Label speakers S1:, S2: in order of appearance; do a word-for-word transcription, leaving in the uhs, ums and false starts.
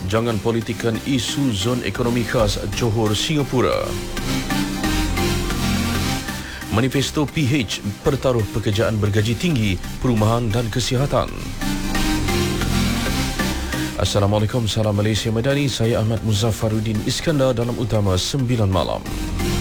S1: Jangan politikan isu zon ekonomi khas Johor, Singapura. Manifesto P H pertaruh pekerjaan bergaji tinggi, perumahan dan kesihatan. Assalamualaikum, salam Malaysia Madani. Saya Ahmad Muzaffaruddin Iskandar dalam Utama sembilan Malam.